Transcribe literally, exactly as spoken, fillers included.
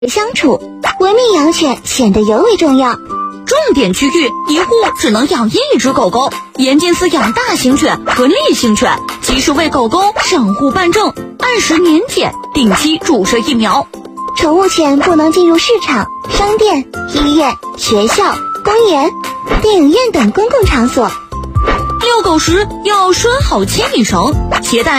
相处，文明养犬显得尤为重要。 重点区域，一户只能养一只狗狗，严禁饲养大型犬和烈性犬，及时为狗狗上户办证，按时年检，定期注射疫苗。 宠物犬不能进入市场、商店、医院、学校、公园、电影院等公共场所。 遛狗时要拴好牵引绳，携带